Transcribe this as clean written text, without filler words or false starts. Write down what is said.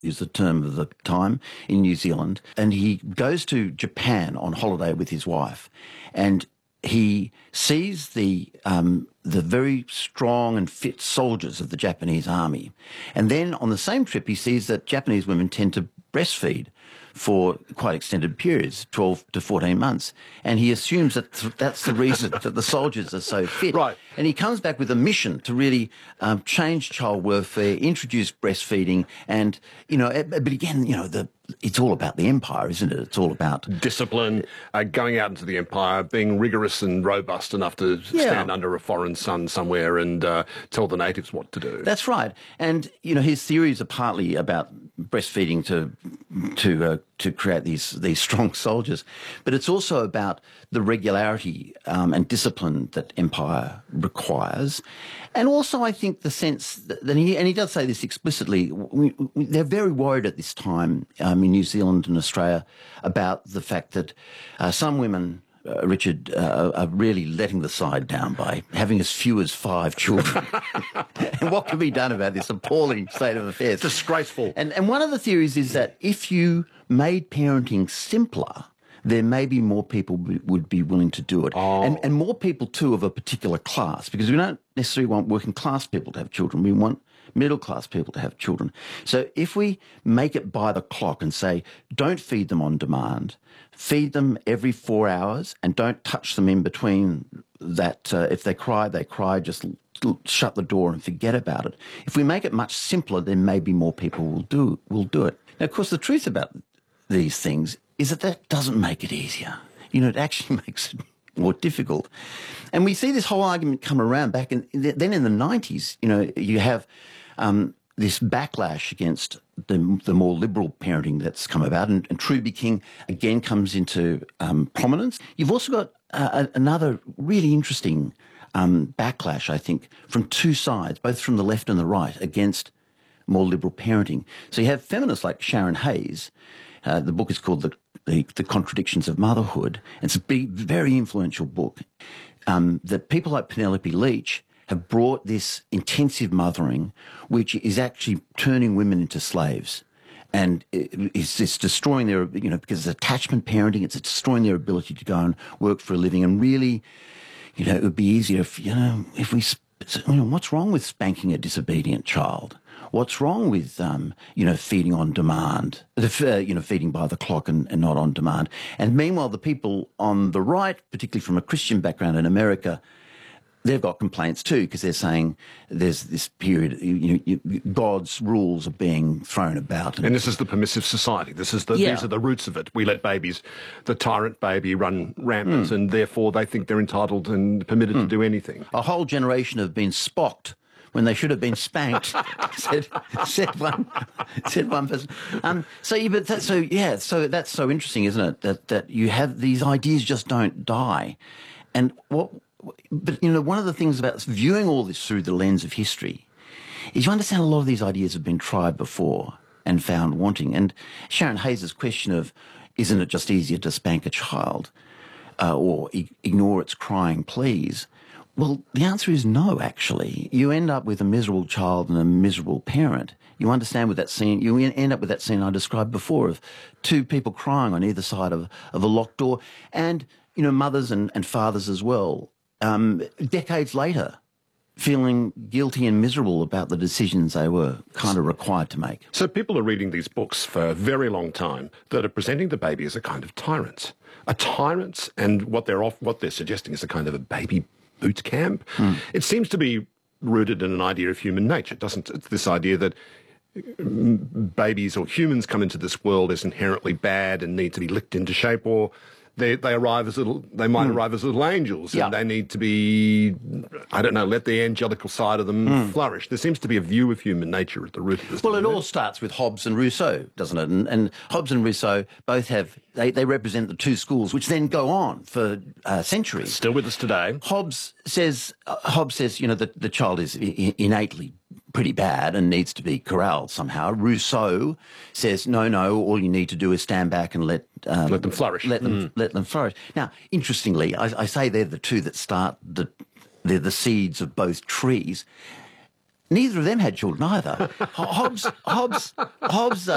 is the term of the time in New Zealand, and he goes to Japan on holiday with his wife, and he sees the very strong and fit soldiers of the Japanese army. And then on the same trip, he sees that Japanese women tend to breastfeed for quite extended periods, 12 to 14 months. And he assumes that that's the reason that the soldiers are so fit. Right. And he comes back with a mission to really change child welfare, introduce breastfeeding, and, but again, it's all about the empire, isn't it? It's all about discipline, going out into the empire, being rigorous and robust enough to stand under a foreign sun somewhere and tell the natives what to do. That's right. And, his theories are partly about breastfeeding to create these strong soldiers, but it's also about the regularity and discipline that empire requires. And also, I think the sense that he does say this explicitly, they're very worried at this time in New Zealand and Australia about the fact that some women, Richard, are really letting the side down by having as few as 5 children. And what can be done about this appalling state of affairs? Disgraceful. And one of the theories is that if you made parenting simpler, there may be more people would be willing to do it. Oh. And more people, too, of a particular class, because we don't necessarily want working class people to have children. We want middle class people to have children. So if we make it by the clock and say, don't feed them on demand, feed them every 4 hours and don't touch them in between that. If they cry, just shut the door and forget about it. If we make it much simpler, then maybe more people will do it. Now, of course, the truth about these things is that doesn't make it easier. It actually makes it more difficult. And we see this whole argument come around back then in the 90s. You have this backlash against the more liberal parenting that's come about, and Truby King again comes into prominence. You've also got another really interesting backlash, I think, from two sides, both from the left and the right, against more liberal parenting. So you have feminists like Sharon Hayes. The book is called The Contradictions of Motherhood. It's a big, very influential book that people like Penelope Leach have brought this intensive mothering, which is actually turning women into slaves. And it's destroying their, because it's attachment parenting, it's destroying their ability to go and work for a living. And really, it would be easier if we, what's wrong with spanking a disobedient child? What's wrong with, feeding on demand, feeding by the clock and not on demand? And meanwhile, the people on the right, particularly from a Christian background in America, they've got complaints too, because they're saying there's this period, God's rules are being thrown about. And this is the permissive society. These are the roots of it. We let the tyrant baby run rampant, and therefore they think they're entitled and permitted to do anything. A whole generation have been spocked when they should have been spanked, said one person. So that's so interesting, isn't it? That you have these ideas just don't die, and But one of the things about viewing all this through the lens of history is you understand a lot of these ideas have been tried before and found wanting. And Sharon Hayes' question of, isn't it just easier to spank a child or ignore its crying pleas? Well, the answer is no, actually. You end up with a miserable child and a miserable parent. You understand with that scene, you end up with that scene I described before of two people crying on either side of a locked door, and, mothers and fathers as well. Decades later, feeling guilty and miserable about the decisions they were kind of required to make. So people are reading these books for a very long time that are presenting the baby as a kind of tyrant. A tyrant, and what they're suggesting is a kind of a baby boot camp. It seems to be rooted in an idea of human nature, doesn't it? It's this idea that babies or humans come into this world as inherently bad and need to be licked into shape, or they might arrive as little angels, and they need to be, let the angelical side of them flourish. There seems to be a view of human nature at the root of this. Well, it all starts with Hobbes and Rousseau, doesn't it? And Hobbes and Rousseau both they represent the two schools, which then go on for centuries. Still with us today. Hobbes says, that the child is innately pretty bad and needs to be corralled somehow. Rousseau says, no, all you need to do is stand back and let them flourish. Let them flourish. Now, interestingly, I say they're the two that start they're the seeds of both trees. Neither of them had children either. Hobbes